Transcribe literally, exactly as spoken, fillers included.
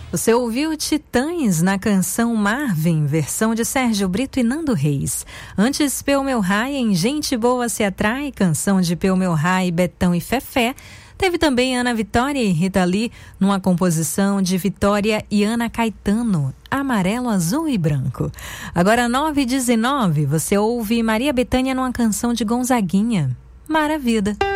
Você ouviu Titãs na canção Marvin, versão de Sérgio Brito e Nando Reis. Antes, Peu Meu Rai em Gente Boa Se Atrai, canção de Peu Meu Rai, Betão e Fefé. Teve também Ana Vitória e Rita Lee, numa composição de Vitória e Ana Caetano, Amarelo, Azul e Branco. Agora, nove e dezenove, você ouve Maria Bethânia numa canção de Gonzaguinha, Maravilha.